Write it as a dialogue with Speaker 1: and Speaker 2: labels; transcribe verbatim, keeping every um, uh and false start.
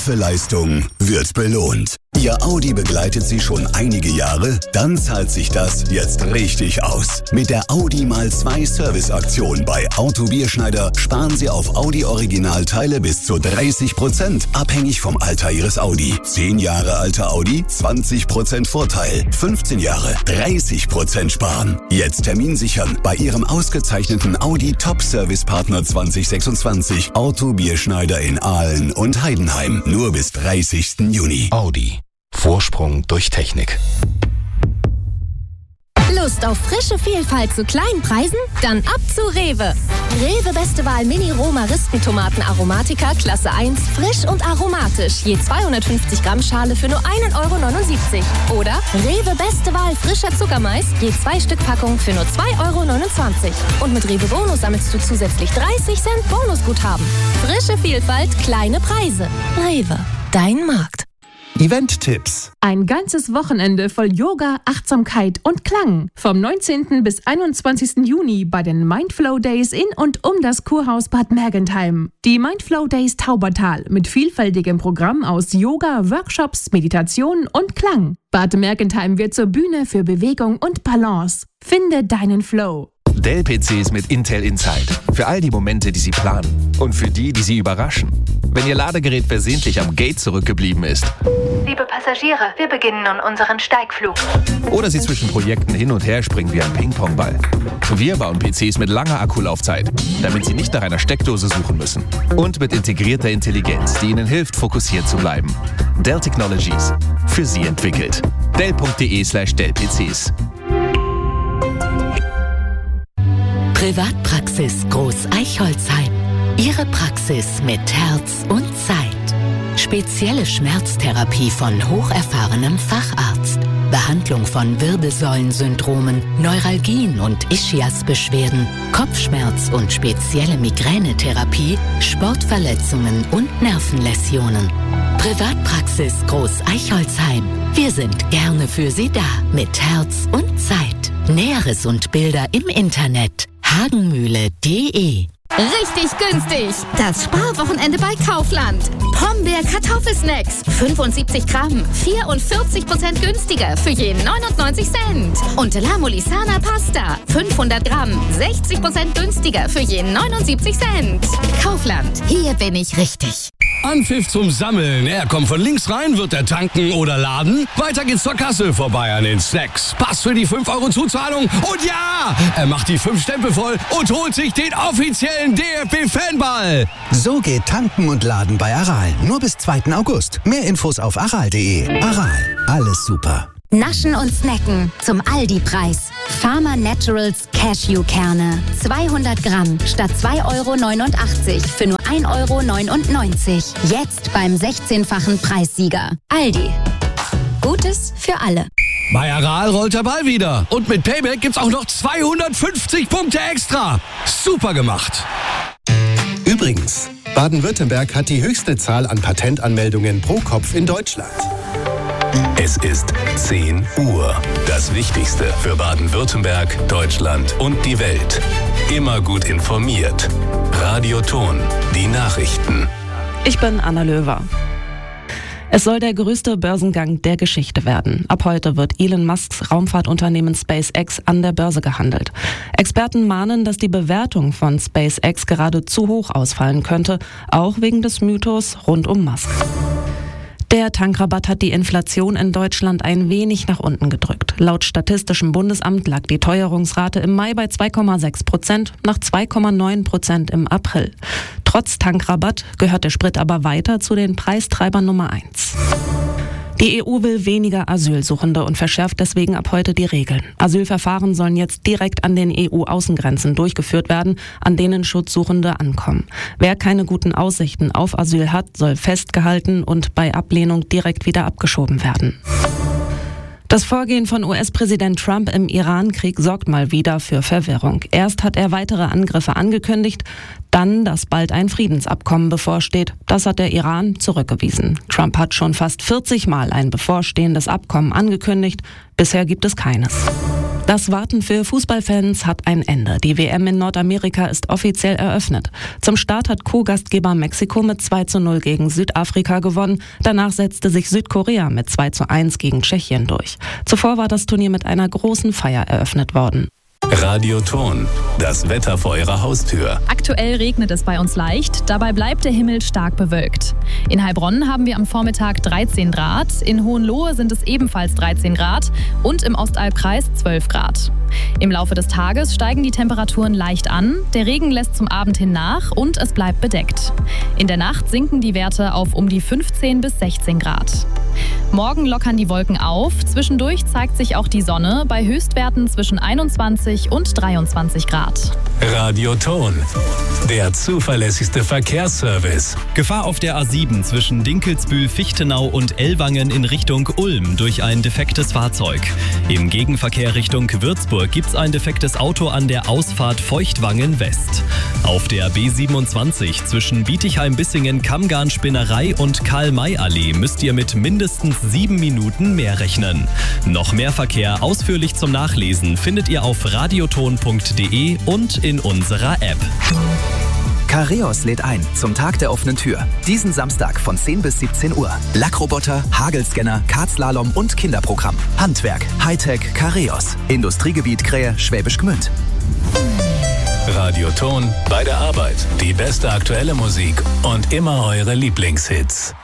Speaker 1: Hilfeleistung wird belohnt. Ihr Audi begleitet Sie schon einige Jahre? Dann zahlt sich das jetzt richtig aus. Mit der Audi mal zwei Serviceaktion bei Auto Bierschneider sparen Sie auf Audi-Originalteile bis zu dreißig Prozent, abhängig vom Alter Ihres Audi. zehn Jahre alter Audi, zwanzig Prozent Vorteil. fünfzehn Jahre, dreißig Prozent sparen. Jetzt Termin sichern bei Ihrem ausgezeichneten Audi Top-Service-Partner zwanzig sechsundzwanzig. Auto Bierschneider in Aalen und Heidenheim. Nur bis dreißigsten Juni.
Speaker 2: Audi. Vorsprung durch Technik.
Speaker 3: Lust auf frische Vielfalt zu kleinen Preisen? Dann ab zu Rewe. Rewe Beste Wahl Mini-Roma-Ristentomaten Aromatica Klasse eins, frisch und aromatisch. Je zweihundertfünfzig Gramm Schale für nur ein Euro neunundsiebzig. Oder Rewe Beste Wahl frischer Zuckermais, je zwei Stück Packung für nur zwei Euro neunundzwanzig. Und mit Rewe Bonus sammelst du zusätzlich dreißig Cent Bonusguthaben. Frische Vielfalt, kleine Preise. Rewe, dein Markt.
Speaker 4: Event-Tipps.
Speaker 5: Ein ganzes Wochenende voll Yoga, Achtsamkeit und Klang. Vom neunzehnten bis einundzwanzigsten Juni bei den Mindflow Days in und um das Kurhaus Bad Mergentheim. Die Mindflow Days Taubertal mit vielfältigem Programm aus Yoga, Workshops, Meditation und Klang. Bad Mergentheim wird zur Bühne für Bewegung und Balance. Finde deinen Flow.
Speaker 2: Dell-P Cs mit Intel Inside. Für all die Momente, die Sie planen. Und für die, die Sie überraschen. Wenn Ihr Ladegerät versehentlich am Gate zurückgeblieben ist.
Speaker 6: Liebe Passagiere, wir beginnen nun unseren Steigflug.
Speaker 2: Oder Sie zwischen Projekten hin und her springen wie ein Ping-Pong-Ball. Wir bauen P Cs mit langer Akkulaufzeit, damit Sie nicht nach einer Steckdose suchen müssen. Und mit integrierter Intelligenz, die Ihnen hilft, fokussiert zu bleiben. Dell Technologies. Für Sie entwickelt. Dell.de slash Dell-PCs.
Speaker 7: Privatpraxis Groß Eichholzheim. Ihre Praxis mit Herz und Zeit. Spezielle Schmerztherapie von hocherfahrenem Facharzt. Behandlung von Wirbelsäulensyndromen, Neuralgien und Ischiasbeschwerden, Kopfschmerz und spezielle Migränetherapie, Sportverletzungen und Nervenläsionen. Privatpraxis Groß Eichholzheim. Wir sind gerne für Sie da mit Herz und Zeit. Näheres und Bilder im Internet hagenmühle punkt de.
Speaker 3: Richtig günstig. Das Sparwochenende bei Kaufland. Pombeer Kartoffelsnacks. fünfundsiebzig Gramm. vierundvierzig Prozent günstiger für je neunundneunzig Cent. Und La Molisana Pasta. fünfhundert Gramm. sechzig Prozent günstiger für je neunundsiebzig Cent. Kaufland. Hier bin ich richtig.
Speaker 4: Anpfiff zum Sammeln. Er kommt von links rein, wird er tanken oder laden. Weiter geht's zur Kasse, vorbei an den Snacks. Pass für die fünf Euro Zuzahlung. Und ja, er macht die fünf Stempel voll und holt sich den offiziellen D F B-Fanball.
Speaker 8: So geht Tanken und Laden bei Aral. Nur bis zweiten August. Mehr Infos auf aral punkt de. Aral. Alles super.
Speaker 3: Naschen und Snacken zum Aldi-Preis. Farmer Naturals Cashewkerne. zweihundert Gramm statt zwei Euro neunundachtzig für nur ein Euro neunundneunzig. Jetzt beim sechzehnfachen Preissieger. Aldi. Gutes für alle.
Speaker 4: Bei Aral rollt der Ball wieder. Und mit Payback gibt's auch noch zweihundertfünfzig Punkte extra. Super gemacht.
Speaker 9: Übrigens, Baden-Württemberg hat die höchste Zahl an Patentanmeldungen pro Kopf in Deutschland.
Speaker 2: Es ist zehn Uhr. Das Wichtigste für Baden-Württemberg, Deutschland und die Welt. Immer gut informiert. Radioton. Die Nachrichten.
Speaker 10: Ich bin Anna Löwer. Es soll der größte Börsengang der Geschichte werden. Ab heute wird Elon Musks Raumfahrtunternehmen SpaceX an der Börse gehandelt. Experten mahnen, dass die Bewertung von SpaceX gerade zu hoch ausfallen könnte, auch wegen des Mythos rund um Musk. Der Tankrabatt hat die Inflation in Deutschland ein wenig nach unten gedrückt. Laut Statistischem Bundesamt lag die Teuerungsrate im Mai bei zwei Komma sechs Prozent, nach zwei Komma neun Prozent im April. Trotz Tankrabatt gehört der Sprit aber weiter zu den Preistreibern Nummer eins. Die E U will weniger Asylsuchende und verschärft deswegen ab heute die Regeln. Asylverfahren sollen jetzt direkt an den E U-Außengrenzen durchgeführt werden, an denen Schutzsuchende ankommen. Wer keine guten Aussichten auf Asyl hat, soll festgehalten und bei Ablehnung direkt wieder abgeschoben werden. Das Vorgehen von U S-Präsident Trump im Iran-Krieg sorgt mal wieder für Verwirrung. Erst hat er weitere Angriffe angekündigt, dann, dass bald ein Friedensabkommen bevorsteht. Das hat der Iran zurückgewiesen. Trump hat schon fast vierzig Mal ein bevorstehendes Abkommen angekündigt. Bisher gibt es keines. Das Warten für Fußballfans hat ein Ende. Die W M in Nordamerika ist offiziell eröffnet. Zum Start hat Co-Gastgeber Mexiko mit zwei zu null gegen Südafrika gewonnen. Danach setzte sich Südkorea mit zwei zu eins gegen Tschechien durch. Zuvor war das Turnier mit einer großen Feier eröffnet worden.
Speaker 11: Radioton, das Wetter vor Ihrer Haustür.
Speaker 12: Aktuell regnet es bei uns leicht, dabei bleibt der Himmel stark bewölkt. In Heilbronn haben wir am Vormittag dreizehn Grad, in Hohenlohe sind es ebenfalls dreizehn Grad und im Ostalbkreis zwölf Grad. Im Laufe des Tages steigen die Temperaturen leicht an, der Regen lässt zum Abend hin nach und es bleibt bedeckt. In der Nacht sinken die Werte auf um die fünfzehn bis sechzehn Grad. Morgen lockern die Wolken auf, zwischendurch zeigt sich auch die Sonne bei Höchstwerten zwischen einundzwanzig und dreiundzwanzig Grad.
Speaker 11: Radioton, der zuverlässigste Verkehrsservice.
Speaker 13: Gefahr auf der A sieben zwischen Dinkelsbühl, Fichtenau und Ellwangen in Richtung Ulm durch ein defektes Fahrzeug. Im Gegenverkehr Richtung Würzburg gibt's ein defektes Auto an der Ausfahrt Feuchtwangen West. Auf der B siebenundzwanzig zwischen Bietigheim-Bissingen, Kammgarn-Spinnerei und Karl-May-Allee müsst ihr mit mindestens sieben Minuten mehr rechnen. Noch mehr Verkehr ausführlich zum Nachlesen findet ihr auf radioton punkt de und in unserer App.
Speaker 14: Careos lädt ein zum Tag der offenen Tür. Diesen Samstag von zehn bis siebzehn Uhr. Lackroboter, Hagelscanner, Kartslalom und Kinderprogramm. Handwerk, Hightech, Careos. Industriegebiet Krähe, Schwäbisch Gmünd.
Speaker 11: Radioton bei der Arbeit. Die beste aktuelle Musik und immer eure Lieblingshits.